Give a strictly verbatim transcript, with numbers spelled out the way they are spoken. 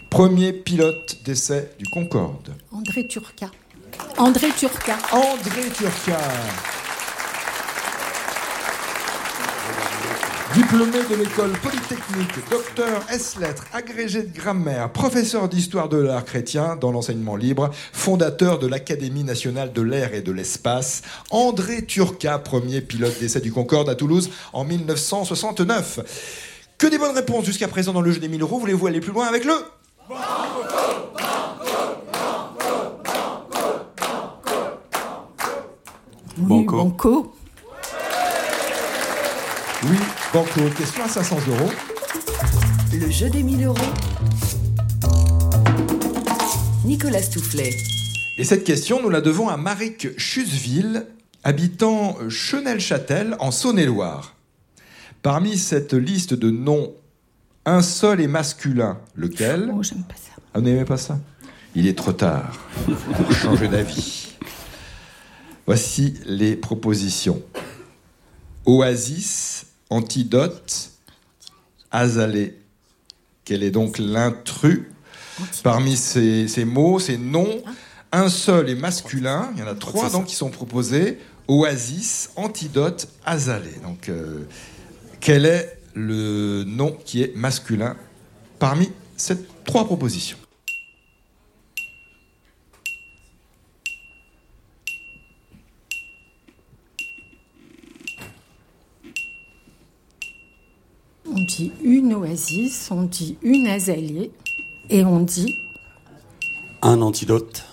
Premier pilote d'essai du Concorde. André Turca. André Turca. André Turca. Diplômé de l'école polytechnique, docteur ès lettres, agrégé de grammaire, professeur d'histoire de l'art chrétien dans l'enseignement libre, fondateur de l'Académie nationale de l'air et de l'espace, André Turca, premier pilote d'essai du Concorde à Toulouse en mille neuf cent soixante-neuf. Que des bonnes réponses jusqu'à présent dans le jeu des mille euros. Voulez-vous aller plus loin avec le... Oui, Banco. Banco. Oui, Banco. Question à cinq cents euros. Le jeu des mille euros. Nicolas Stoufflet. Et cette question, nous la devons à Maric Chuseville, habitant Chenel-Châtel, en Saône-et-Loire. Parmi cette liste de noms, un seul est masculin. Lequel ? Oh, j'aime pas ça. Ah, vous n'aimez pas ça ? Il est trop tard pour changer d'avis. Voici les propositions. Oasis, Antidote, Azalée. Quel est donc l'intrus ? Parmi ces, ces mots, ces noms, un seul est masculin. Il y en a trois donc qui sont proposés. Oasis, Antidote, Azalée. Donc, euh, quel est le nom qui est masculin parmi ces trois propositions ? On dit une oasis, on dit une azalée, et on dit... Un antidote.